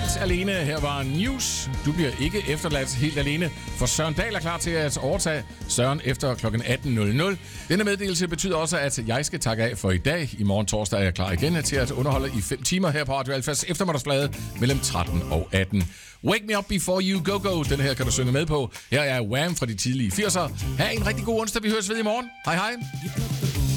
alene. Her var News. Du bliver ikke efterladt helt alene, for Søren Dahl er klar til at overtage Søren efter kl. 18.00. Denne meddelelse betyder også, at jeg skal takke af for i dag. I morgen torsdag er jeg klar igen til at underholde i 5 timer her på Radio Alfas eftermiddagsflade mellem 13 og 18. Wake Me Up Before You Go Go. Den her kan du synge med på. Her er Wham fra de tidlige 80'er. Ha' en rigtig god onsdag. Vi høres ved i morgen. Hej hej.